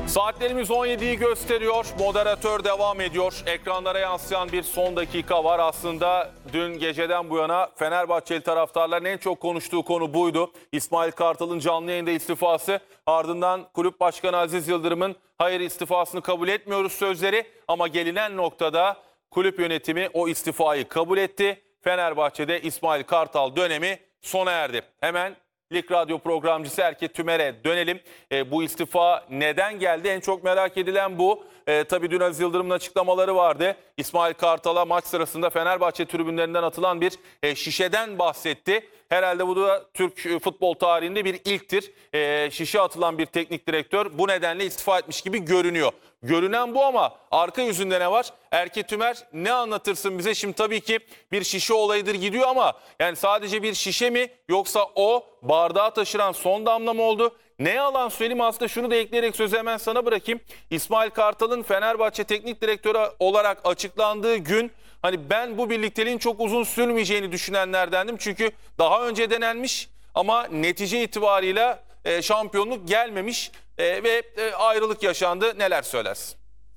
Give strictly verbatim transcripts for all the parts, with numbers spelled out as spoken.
Saatlerimiz on yediyi gösteriyor. Moderatör devam ediyor. Ekranlara yansıyan bir son dakika var. Aslında dün geceden bu yana Fenerbahçeli taraftarların en çok konuştuğu konu buydu. İsmail Kartal'ın canlı yayında istifası. Ardından Kulüp Başkanı Aziz Yıldırım'ın hayır istifasını kabul etmiyoruz sözleri. Ama gelinen noktada kulüp yönetimi o istifayı kabul etti. Fenerbahçe'de İsmail Kartal dönemi sona erdi. Hemen Lig Radyo programcısı Erke Tümer'e dönelim. E, bu istifa neden geldi? En çok merak edilen bu. E, tabii dün Aziz Yıldırım'ın açıklamaları vardı. İsmail Kartal'a maç sırasında Fenerbahçe tribünlerinden atılan bir e, şişeden bahsetti. Herhalde bu da Türk futbol tarihinde bir ilktir. E, şişe atılan bir teknik direktör bu nedenle istifa etmiş gibi görünüyor. Görünen bu ama arka yüzünde ne var? Erke Tümer ne anlatırsın bize? Şimdi tabii ki bir şişe olayıdır gidiyor ama yani sadece bir şişe mi yoksa o bardağı taşıran son damla mı oldu? Ne yalan söyleyeyim, aslında şunu da ekleyerek sözü hemen sana bırakayım. İsmail Kartal'ın Fenerbahçe teknik direktörü olarak açıklandığı gün hani ben bu birlikteliğin çok uzun sürmeyeceğini düşünenlerdendim. Çünkü daha önce denenmiş ama netice itibarıyla e, şampiyonluk gelmemiş e, ve e, ayrılık yaşandı. Neler söylersin?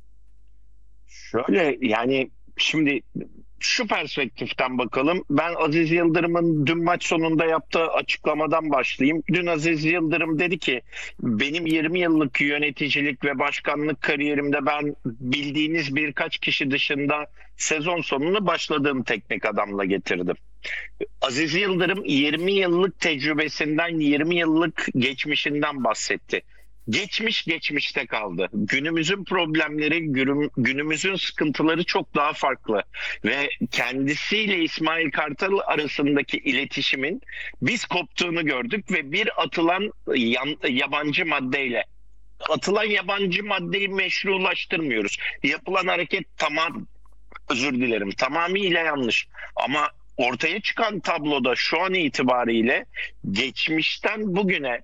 Şöyle yani şimdi şu perspektiften bakalım. Ben Aziz Yıldırım'ın dün maç sonunda yaptığı açıklamadan başlayayım. Dün Aziz Yıldırım dedi ki benim yirmi yıllık yöneticilik ve başkanlık kariyerimde ben bildiğiniz birkaç kişi dışında sezon sonunu başladığım teknik adamla getirdim. Aziz Yıldırım yirmi yıllık tecrübesinden, yirmi yıllık geçmişinden bahsetti. Geçmiş geçmişte kaldı. Günümüzün problemleri, günümüzün sıkıntıları çok daha farklı. Ve kendisiyle İsmail Kartal arasındaki iletişimin biz koptuğunu gördük ve bir atılan yabancı maddeyle, atılan yabancı maddeyi meşrulaştırmıyoruz. Yapılan hareket tamam, özür dilerim, tamamıyla yanlış. Ama ortaya çıkan tabloda şu an itibariyle geçmişten bugüne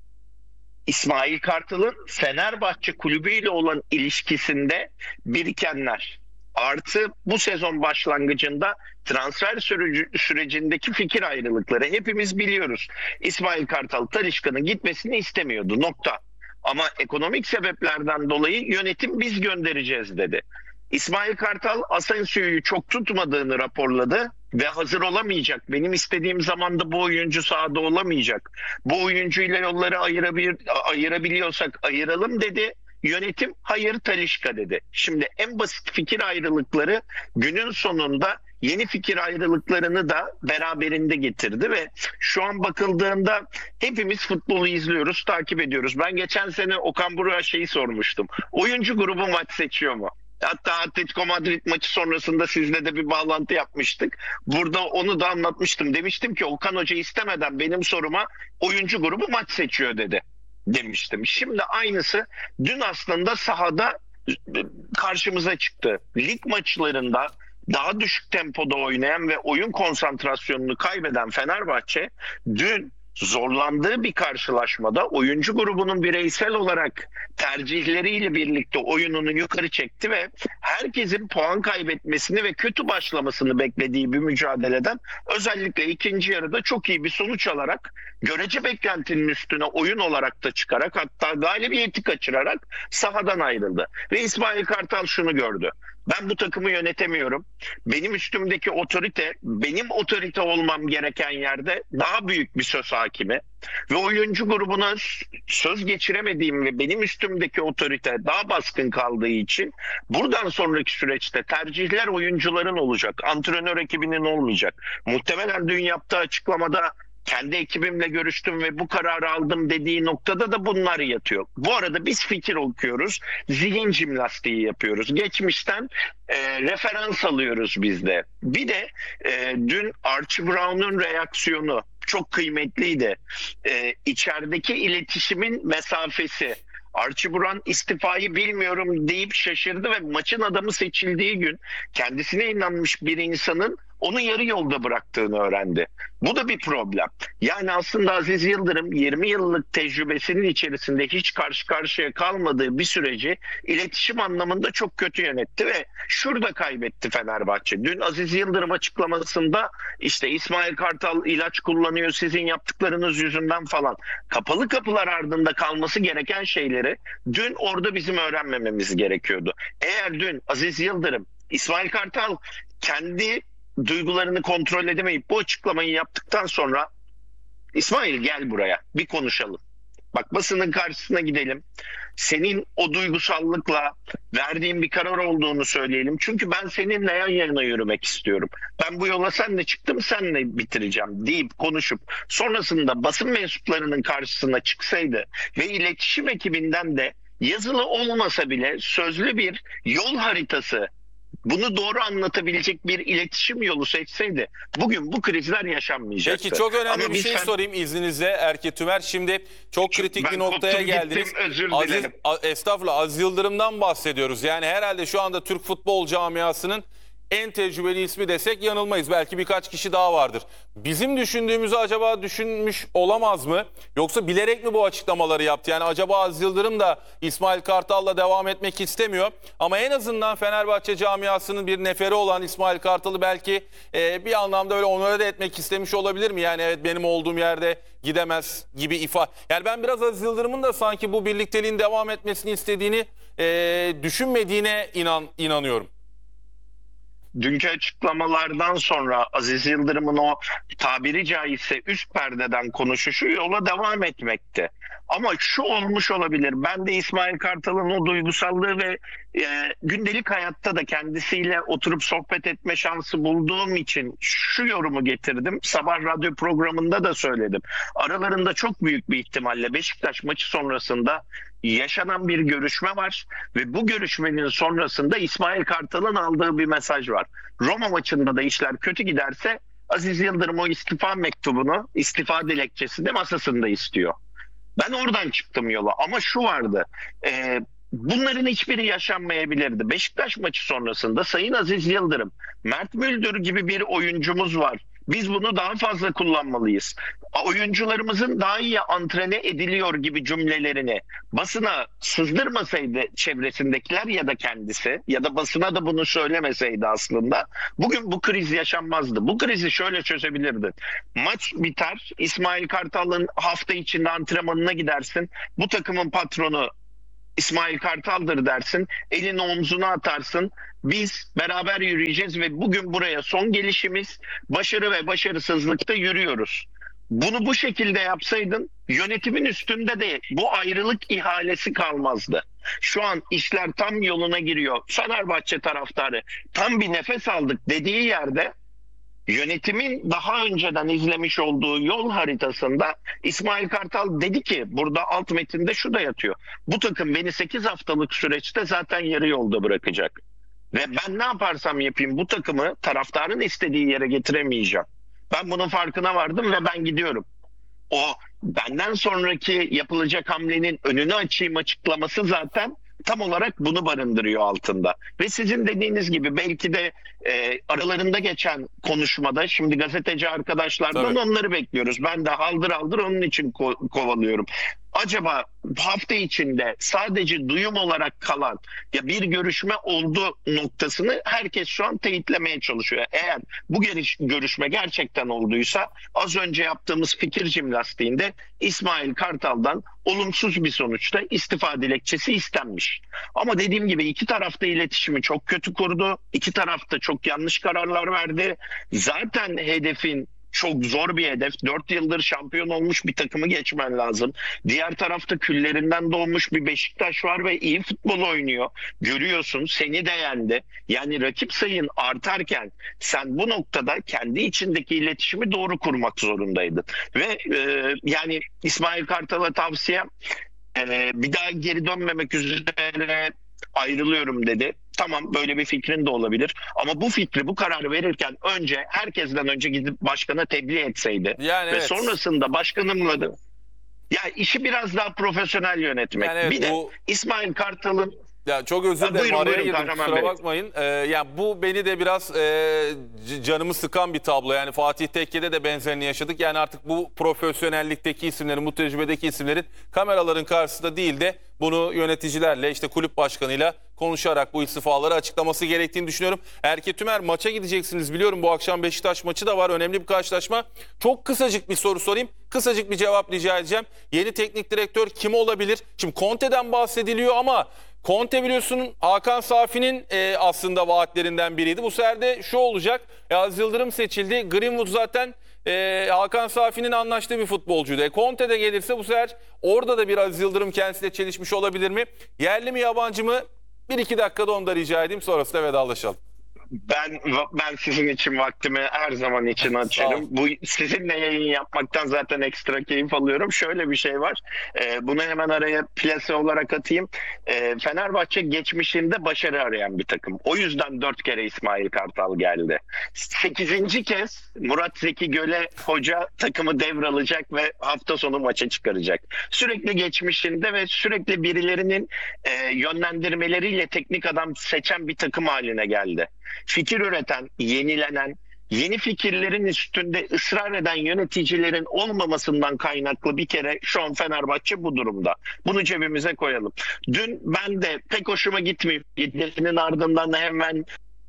İsmail Kartal'ın Fenerbahçe kulübüyle olan ilişkisinde birikenler artı bu sezon başlangıcında transfer süreci, sürecindeki fikir ayrılıkları hepimiz biliyoruz. İsmail Kartal Talisca'nın gitmesini istemiyordu, nokta. Ama ekonomik sebeplerden dolayı yönetim biz göndereceğiz dedi. İsmail Kartal Asensio'yu çok tutmadığını raporladı ve hazır olamayacak. Benim istediğim zamanda bu oyuncu sahada olamayacak. Bu oyuncuyla yolları ayırabil ayırabiliyorsak ayıralım dedi. Yönetim hayır Talisca dedi. Şimdi en basit fikir ayrılıkları günün sonunda yeni fikir ayrılıklarını da beraberinde getirdi ve şu an bakıldığında hepimiz futbolu izliyoruz, takip ediyoruz. Ben geçen sene Okan Buruk'a şeyi sormuştum. Oyuncu grubu maç seçiyor mu? Hatta Atletico Madrid maçı sonrasında sizle de bir bağlantı yapmıştık. Burada onu da anlatmıştım. Demiştim ki Okan Hoca istemeden benim soruma oyuncu grubu maç seçiyor dedi demiştim. Şimdi aynısı dün aslında sahada karşımıza çıktı. Lig maçlarında daha düşük tempoda oynayan ve oyun konsantrasyonunu kaybeden Fenerbahçe dün zorlandığı bir karşılaşmada oyuncu grubunun bireysel olarak tercihleriyle birlikte oyununu yukarı çekti ve herkesin puan kaybetmesini ve kötü başlamasını beklediği bir mücadeleden özellikle ikinci yarıda çok iyi bir sonuç alarak görece beklentinin üstüne oyun olarak da çıkarak hatta galibiyeti kaçırarak sahadan ayrıldı. Ve İsmail Kartal şunu gördü. Ben bu takımı yönetemiyorum. Benim üstümdeki otorite, benim otorite olmam gereken yerde daha büyük bir söz hakimi. Ve oyuncu grubuna söz geçiremediğim ve benim üstümdeki otorite daha baskın kaldığı için buradan sonraki süreçte tercihler oyuncuların olacak. Antrenör ekibinin olmayacak. Muhtemelen dün yaptığı açıklamada kendi ekibimle görüştüm ve bu kararı aldım dediği noktada da bunlar yatıyor. Bu arada biz fikir okuyoruz, zihin jimnastiği yapıyoruz. Geçmişten e, referans alıyoruz biz de. Bir de e, dün Archie Brown'un reaksiyonu çok kıymetliydi. E, içerideki iletişimin mesafesi. Archie Brown istifayı bilmiyorum deyip şaşırdı ve maçın adamı seçildiği gün kendisine inanmış bir insanın onu yarı yolda bıraktığını öğrendi. Bu da bir problem. Yani aslında Aziz Yıldırım yirmi yıllık tecrübesinin içerisinde hiç karşı karşıya kalmadığı bir süreci iletişim anlamında çok kötü yönetti ve şurada kaybetti Fenerbahçe. Dün Aziz Yıldırım açıklamasında işte İsmail Kartal ilaç kullanıyor sizin yaptıklarınız yüzünden falan. Kapalı kapılar ardında kalması gereken şeyleri dün orada bizim öğrenmememiz gerekiyordu. Eğer dün Aziz Yıldırım, İsmail Kartal kendi duygularını kontrol edemeyip bu açıklamayı yaptıktan sonra İsmail gel buraya bir konuşalım. Bak basının karşısına gidelim. Senin o duygusallıkla verdiğin bir karar olduğunu söyleyelim. Çünkü ben seninle yan yana yürümek istiyorum. Ben bu yola senle çıktım, senle bitireceğim deyip konuşup sonrasında basın mensuplarının karşısına çıksaydı ve iletişim ekibinden de yazılı olmasa bile sözlü bir yol haritası, bunu doğru anlatabilecek bir iletişim yolu seçseydi bugün bu krizler yaşanmayacaktı. Peki çok önemli Ama bir biz şey sen- sorayım izninizle Erki Tümer. Şimdi çok kritik Ben bir noktaya koptum geldiniz. gittim, özür Aziz, dilerim. A- estağfurullah Aziz Yıldırım'dan bahsediyoruz. Yani herhalde şu anda Türk futbol camiasının en tecrübeli ismi desek yanılmayız. Belki birkaç kişi daha vardır. Bizim düşündüğümüzü acaba düşünmüş olamaz mı? Yoksa bilerek mi bu açıklamaları yaptı? Yani acaba Aziz Yıldırım da İsmail Kartal'la devam etmek istemiyor. Ama en azından Fenerbahçe camiasının bir neferi olan İsmail Kartal'ı belki e, bir anlamda öyle onore de etmek istemiş olabilir mi? Yani evet benim olduğum yerde gidemez gibi ifade. Yani ben biraz Aziz Yıldırım'ın da sanki bu birlikteliğin devam etmesini istediğini e, düşünmediğine inan, inanıyorum. Dünkü açıklamalardan sonra Aziz Yıldırım'ın o tabiri caizse üst perdeden konuşuşu yola devam etmekti. Ama şu olmuş olabilir. Ben de İsmail Kartal'ın o duygusallığı ve e, gündelik hayatta da kendisiyle oturup sohbet etme şansı bulduğum için şu yorumu getirdim. Sabah radyo programında da söyledim. Aralarında çok büyük bir ihtimalle Beşiktaş maçı sonrasında yaşanan bir görüşme var ve bu görüşmenin sonrasında İsmail Kartal'ın aldığı bir mesaj var. Roma maçında da işler kötü giderse Aziz Yıldırım o istifa mektubunu, istifa dilekçesini masasında istiyor. Ben oradan çıktım yola ama şu vardı. E, bunların hiçbiri yaşanmayabilirdi. Beşiktaş maçı sonrasında Sayın Aziz Yıldırım, Mert Müldür gibi bir oyuncumuz var. Biz bunu daha fazla kullanmalıyız. Oyuncularımızın daha iyi antrene ediliyor gibi cümlelerini basına sızdırmasaydı çevresindekiler ya da kendisi ya da basına da bunu söylemeseydi aslında bugün bu kriz yaşanmazdı. Bu krizi şöyle çözebilirdi. Maç biter, İsmail Kartal'ın hafta içinde antrenmanına gidersin. Bu takımın patronu İsmail Kartal'dır dersin. Elini omzuna atarsın. Biz beraber yürüyeceğiz ve bugün buraya son gelişimiz başarı ve başarısızlıkta yürüyoruz. Bunu bu şekilde yapsaydın yönetimin üstünde de bu ayrılık ihalesi kalmazdı. Şu an işler tam yoluna giriyor. Fenerbahçe taraftarı tam bir nefes aldık dediği yerde yönetimin daha önceden izlemiş olduğu yol haritasında İsmail Kartal dedi ki burada alt metinde şu da yatıyor. Bu takım beni sekiz haftalık süreçte zaten yarı yolda bırakacak. Ve ben ne yaparsam yapayım bu takımı taraftarın istediği yere getiremeyeceğim. Ben bunun farkına vardım ve ben gidiyorum. O benden sonraki yapılacak hamlenin önünü açayım açıklaması zaten tam olarak bunu barındırıyor altında. Ve sizin dediğiniz gibi belki de e, aralarında geçen konuşmada şimdi gazeteci arkadaşlardan Tabii. onları bekliyoruz. Ben de haldır haldır onun için ko- kovalıyorum. Acaba hafta içinde sadece duyum olarak kalan ya bir görüşme oldu noktasını herkes şu an teyitlemeye çalışıyor. Eğer bu geliş, görüşme gerçekten olduysa az önce yaptığımız fikir jimnastiğinde İsmail Kartal'dan olumsuz bir sonuçta istifa dilekçesi istenmiş. Ama dediğim gibi iki tarafta iletişimi çok kötü kurdu. İki tarafta çok yanlış kararlar verdi. Zaten hedefin çok zor bir hedef. Dört yıldır şampiyon olmuş bir takımı geçmen lazım. Diğer tarafta küllerinden doğmuş bir Beşiktaş var ve iyi futbol oynuyor. Görüyorsun seni de yendi. Yani rakip sayın artarken sen bu noktada kendi içindeki iletişimi doğru kurmak zorundaydın. Ve e, yani İsmail Kartal'a tavsiyem e, bir daha geri dönmemek üzere ayrılıyorum dedi. Tamam böyle bir fikrin de olabilir ama bu fikri bu kararı verirken önce herkesten önce gidip başkana tebliğ etseydi Yani ve evet. sonrasında başkanımla da ya işi biraz daha profesyonel yönetmek. Yani evet, bir de bu- İsmail Kartal'ın Ya çok özür Ya dilerim, buyurun, araya buyurun girdim, Kahraman kusura Bey. bakmayın. Ee, yani bu beni de biraz e, c- canımı sıkan bir tablo. Yani Fatih Tekke'de de benzerini yaşadık. Yani artık bu profesyonellikteki isimlerin, bu tecrübedeki isimlerin kameraların karşısında değil de bunu yöneticilerle, işte kulüp başkanıyla konuşarak bu istifaları açıklaması gerektiğini düşünüyorum. Erke Tümer, maça gideceksiniz biliyorum, bu akşam Beşiktaş maçı da var, önemli bir karşılaşma. Çok kısacık bir soru sorayım, kısacık bir cevap rica edeceğim. Yeni teknik direktör kim olabilir? Şimdi Conte'den bahsediliyor ama Conte biliyorsun Hakan Safi'nin e, aslında vaatlerinden biriydi. Bu sefer de şu olacak, e, Aziz Yıldırım seçildi. Greenwood zaten e, Hakan Safi'nin anlaştığı bir futbolcuydu. E, Conte de gelirse bu sefer orada da bir Aziz Yıldırım kendisiyle çelişmiş olabilir mi? Yerli mi yabancı mı? Bir iki dakikada onu da rica edeyim, sonrasında vedalaşalım. Ben ben sizin için vaktimi her zaman için açarım. Bu sizinle yayın yapmaktan zaten ekstra keyif alıyorum. Şöyle bir şey var. Ee, bunu hemen araya plase olarak atayım. Ee, Fenerbahçe geçmişinde başarı arayan bir takım. O yüzden dört kere İsmail Kartal geldi. Sekizinci kez Murat Zeki Göle hoca takımı devralacak ve hafta sonu maça çıkaracak. Sürekli geçmişinde ve sürekli birilerinin e, yönlendirmeleriyle teknik adam seçen bir takım haline geldi. Fikir üreten, yenilenen, yeni fikirlerin üstünde ısrar eden yöneticilerin olmamasından kaynaklı bir kere şu an Fenerbahçe bu durumda. Bunu cebimize koyalım. Dün ben de pek hoşuma gitmiyor. Gitmesinin ardından hemen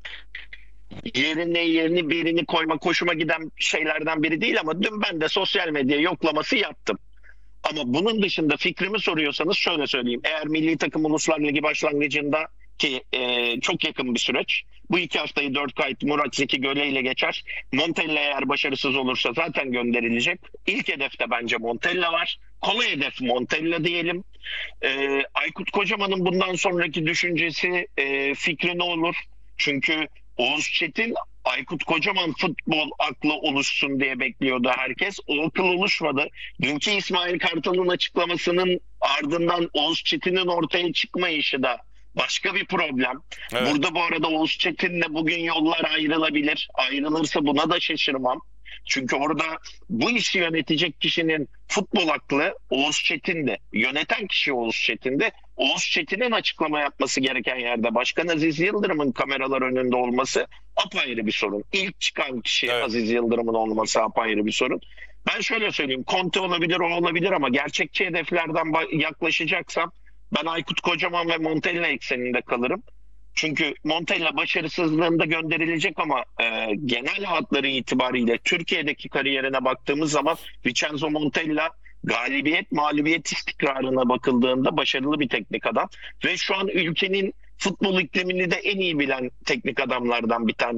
yerine yerini birini koyma hoşuma giden şeylerden biri değil ama dün ben de sosyal medya yoklaması yaptım. Ama bunun dışında fikrimi soruyorsanız şöyle söyleyeyim. Eğer milli takım Uluslar Ligi başlangıcında ki e, çok yakın bir süreç. Bu iki haftayı dört kayıt Murat Zeki Göle ile geçer. Montella eğer başarısız olursa zaten gönderilecek. İlk hedefte bence Montella var. Kolay hedef Montella diyelim. E, Aykut Kocaman'ın bundan sonraki düşüncesi, e, fikri ne olur? Çünkü Oğuz Çetin Aykut Kocaman futbol aklı oluşsun diye bekliyordu herkes. O akıl oluşmadı. Dünkü İsmail Kartal'ın açıklamasının ardından Oğuz Çetin'in ortaya çıkmayışı da başka bir problem. Evet. Burada bu arada Oğuz Çetin'le bugün yollar ayrılabilir. Ayrılırsa buna da şaşırmam. Çünkü orada bu işi yönetecek kişinin futbol aklı Oğuz Çetin'de. Yöneten kişi Oğuz Çetin'de. Oğuz Çetin'in açıklama yapması gereken yerde Başkan Aziz Yıldırım'ın kameralar önünde olması apayrı bir sorun. İlk çıkan kişi Evet. Aziz Yıldırım'ın olması apayrı bir sorun. Ben şöyle söyleyeyim. Conte olabilir, o olabilir ama gerçekçi hedeflerden ba- yaklaşacaksam ben Aykut Kocaman ve Montella ekseninde kalırım. Çünkü Montella başarısızlığında gönderilecek ama e, genel hatları itibariyle Türkiye'deki kariyerine baktığımız zaman Vincenzo Montella galibiyet mağlubiyet istikrarına bakıldığında başarılı bir teknik adam ve şu an ülkenin futbol iklimini de en iyi bilen teknik adamlardan bir tanesi.